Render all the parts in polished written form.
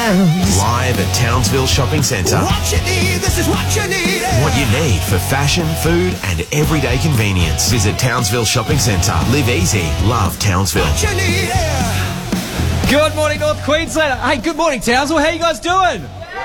Towns. Live at Townsville Shopping Centre. What you need, this is what you need. What you need for fashion, food and everyday convenience. Visit Townsville Shopping Centre. Live easy. Love Townsville. What you need. Good morning, North Queensland. Hey, good morning, Townsville. How you guys doing?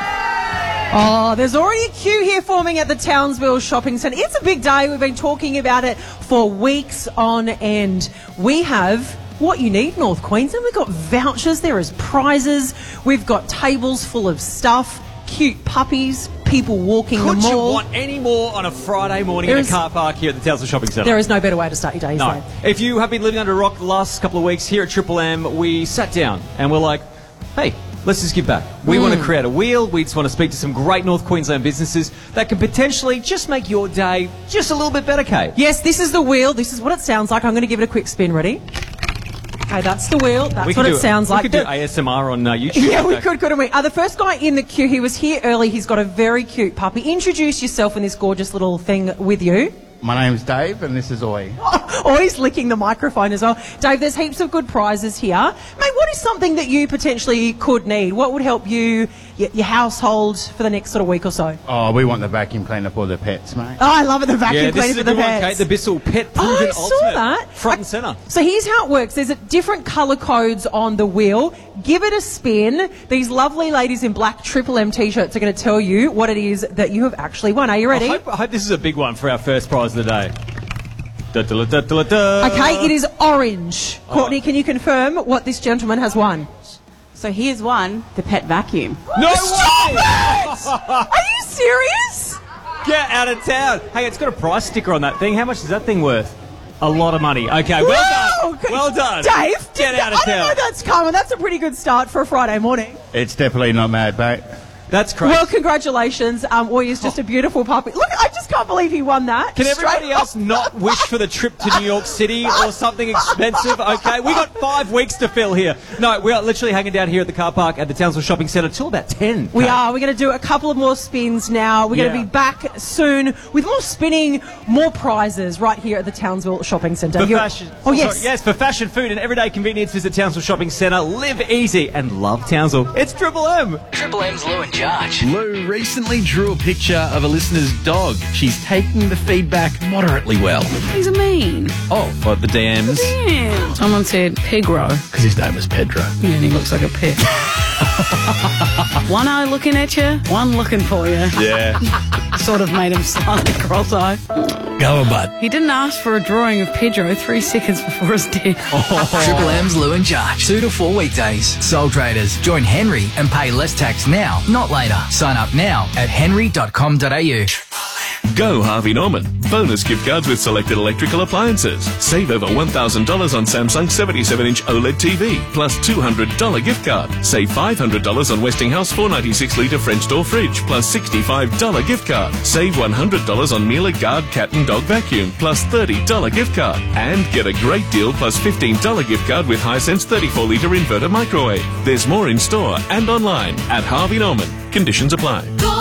Oh, there's already a queue here forming at the Townsville Shopping Centre. It's a big day. We've been talking about it for weeks on end. We have what you need, North Queensland. We've got vouchers. There is prizes. We've got tables full of stuff, cute puppies, people walking the mall. Could you want any more on a Friday morning in a car park here at the Townsville Shopping Centre? There is no better way to start your day, is No. there? If you have been living under a rock the last couple of weeks, here at Triple M, we sat down and we're like, hey, let's just give back. We want to create a wheel. We just want to speak to some great North Queensland businesses that can potentially just make your day just a little bit better, Kate. Yes, this is the wheel. This is what it sounds like. I'm going to give it a quick spin. Ready? Okay, that's the wheel. That's what it sounds like. We could do ASMR on YouTube. Yeah, we could, couldn't we? The first guy in the queue, he was here early. He's got a very cute puppy. Introduce yourself in this gorgeous little thing with you. My name's Dave, and this is Oi. Oh, he's licking the microphone as well. Dave, there's heaps of good prizes here. Mate, what is something that you potentially could need? What would help you, your household for the next sort of week or so? Oh, we want the vacuum cleaner for the pets, mate. Oh, I love it, the vacuum this cleaner is for a the good one, pets. Kate. The Bissell Pet Oh, Proven I saw Ultimate. that. Front and centre. So here's how it works. There's different colour codes on the wheel. Give it a spin. These lovely ladies in black Triple M T-shirts are going to tell you what it is that you have actually won. Are you ready? I hope this is a big one for our first prize of the day. Okay, it is orange. Courtney, can you confirm what this gentleman has won? So here's one, the pet vacuum. No Stop way! it! Are you serious? Get out of town. Hey, it's got a price sticker on that thing. How much is that thing worth? A lot of money. Okay, well done. Okay. Well done. Dave, Get out of I don't know town. that's coming. That's a pretty good start for a Friday morning. It's definitely not mad, mate. That's crazy. Well, congratulations. Oi is just a beautiful puppy. Look, I just can't believe he won that. Can Straight everybody else up. not wish for the trip to New York City or something expensive? Okay, we got 5 weeks to fill here. No, we are literally hanging down here at the car park at the Townsville Shopping Centre till about 10. We are. We're going to do a couple of more spins now. We're going to be back soon with more spinning, more prizes right here at the Townsville Shopping Centre. For fashion. Oh, yes. Sorry, yes, for fashion, food and everyday convenience, visit Townsville Shopping Centre. Live easy and love Townsville. It's Triple M. Triple M's Lou and Judge. Lou recently drew a picture of a listener's dog. She's taking the feedback moderately well. He's mean. Oh, what, the DMs? Yeah. Someone said Pegro. Because his name was Pedro. Yeah, and he looks like a pet. One eye looking at you, one looking for you. Yeah. Sort of made him slightly cross-eyed. Go on, bud. He didn't ask for a drawing of Pedro 3 seconds before his death. Triple M's Lou and Judge. 2 to 4 weekdays. Sole traders. Join Henry and pay less tax now, not later. Sign up now at henry.com.au. Go Harvey Norman. Bonus gift cards with selected electrical appliances. Save over $1,000 on Samsung 77-inch OLED TV, plus $200 gift card. Save $500 on Westinghouse 496-litre French door fridge, plus $65 gift card. Save $100 on Miele Guard cat and dog vacuum, plus $30 gift card. And get a great deal plus $15 gift card with Hisense 34-litre inverter microwave. There's more in store and online at Harvey Norman. Conditions apply.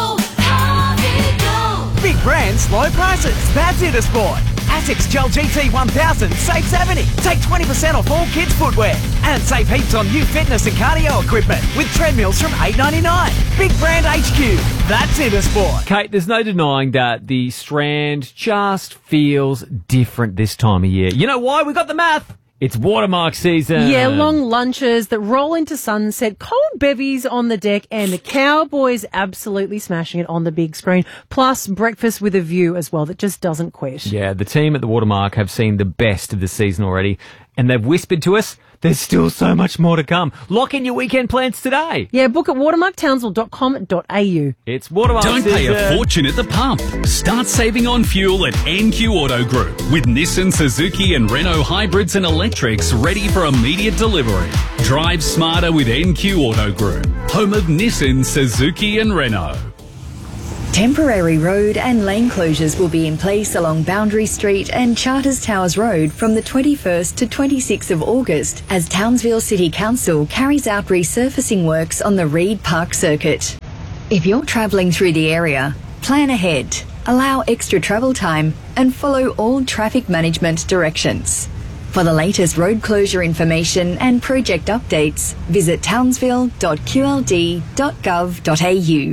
Big brands, low prices. That's Intersport. Asics Gel GT 1000 save 70. Take 20% off all kids' footwear. And save heaps on new fitness and cardio equipment with treadmills from $8.99. Big brand HQ. That's Intersport. Kate, there's no denying that the Strand just feels different this time of year. You know why? We got the math. It's watermark season. Yeah, long lunches that roll into sunset, cold bevies on the deck, and the Cowboys absolutely smashing it on the big screen. Plus breakfast with a view as well that just doesn't quit. Yeah, the team at the Watermark have seen the best of the season already, and they've whispered to us there's still so much more to come. Lock in your weekend plans today. Yeah, book at watermarktownsville.com.au. It's Watermark Don't season. pay a fortune at the pump. Start saving on fuel at NQ Auto Group with Nissan, Suzuki and Renault hybrids and electrics ready for immediate delivery. Drive smarter with NQ Auto Group, home of Nissan, Suzuki and Renault. Temporary road and lane closures will be in place along Boundary Street and Charters Towers Road from the 21st to 26th of August as Townsville City Council carries out resurfacing works on the Reed Park Circuit. If you're travelling through the area, plan ahead, allow extra travel time and follow all traffic management directions. For the latest road closure information and project updates, visit townsville.qld.gov.au.